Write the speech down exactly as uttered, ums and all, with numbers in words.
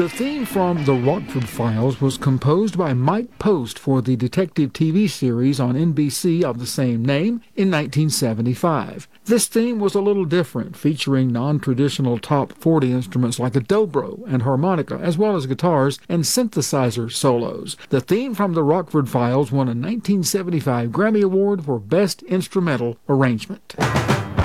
The theme from The Rockford Files was composed by Mike Post for the detective T V series on N B C of the same name in nineteen seventy-five. This theme was a little different, featuring non-traditional top forty instruments like a dobro and harmonica, as well as guitars and synthesizer solos. The theme from The Rockford Files won a nineteen seventy-five Grammy Award for Best Instrumental Arrangement.